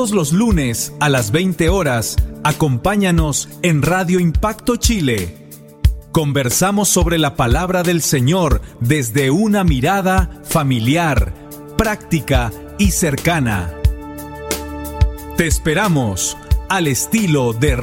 Todos los lunes a las 20 horas, acompáñanos en Radio Impacto Chile. Conversamos sobre la palabra del Señor desde una mirada familiar, práctica y cercana. Te esperamos al estilo de